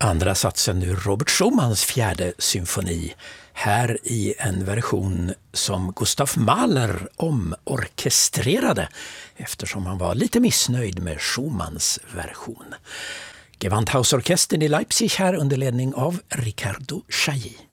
Andra satsen ur Robert Schumanns fjärde symfoni, här i en version som Gustav Mahler omorkestrerade eftersom han var lite missnöjd med Schumanns version. Gewandhausorkestern i Leipzig här under ledning av Riccardo Chailly.